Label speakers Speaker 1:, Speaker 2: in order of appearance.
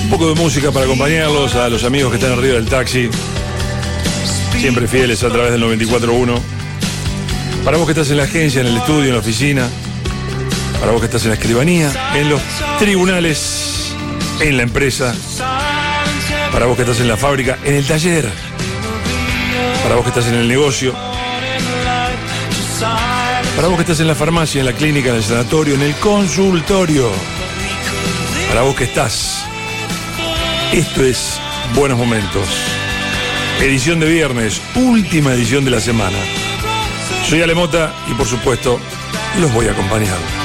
Speaker 1: Un poco de música para acompañarlos, a los amigos que están arriba del taxi, siempre fieles a través del 94.1. Para vos que estás en la agencia, en el estudio, en la oficina. Para vos que estás en la escribanía, en los tribunales, en la empresa. Para vos que estás en la fábrica, en el taller. Para vos que estás en el negocio. Para vos que estás en la farmacia, en la clínica, en el sanatorio, en el consultorio. Para vos que estás. Esto es Buenos Momentos. Edición de viernes, última edición de la semana. Soy Ale Mota y por supuesto los voy a acompañar.